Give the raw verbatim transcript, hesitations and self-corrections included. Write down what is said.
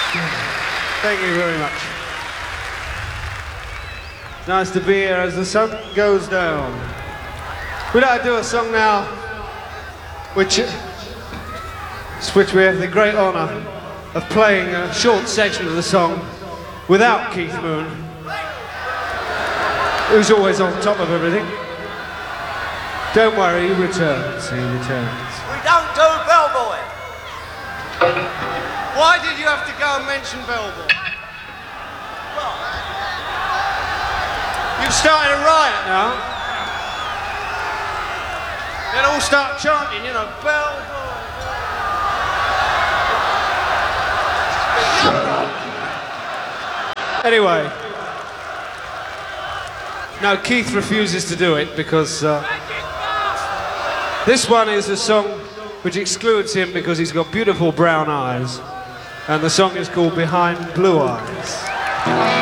Thank you very much. It's nice to be here as the sun goes down. We'd like to do a song now, which, which we have the great honour of playing a short section of the song without Keith Moon, who's always on top of everything. Don't worry, he returns, he returns. We don't do Bellboy. Why did you have to go and mention Bellboy? You've started a riot now. They'll all start chanting, you know, Bellboy. Anyway. No, Keith refuses to do it because uh, this one is a song which excludes him because he's got beautiful brown eyes, and the song is called Behind Blue Eyes.